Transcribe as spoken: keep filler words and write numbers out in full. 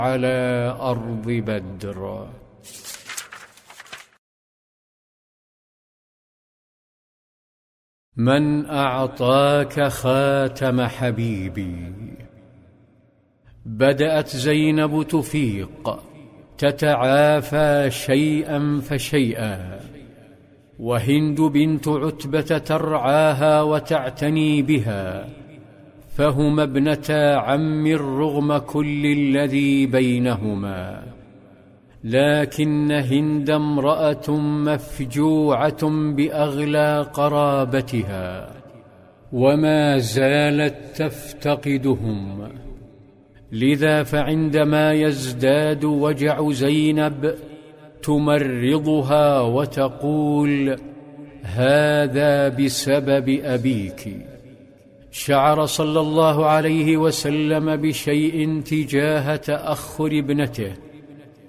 على أرض بدر. من أعطاك خاتم حبيبي؟ بدأت زينب تفيق، تتعافى شيئا فشيئا، وهند بنت عتبة ترعاها وتعتني بها، فهما ابنتا عم رغم كل الذي بينهما. لكن هند امرأة مفجوعة بأغلى قرابتها، وما زالت تفتقدهم، لذا فعندما يزداد وجع زينب تمرضها وتقول: هذا بسبب أبيك. شعر صلى الله عليه وسلم بشيء تجاه تأخر ابنته،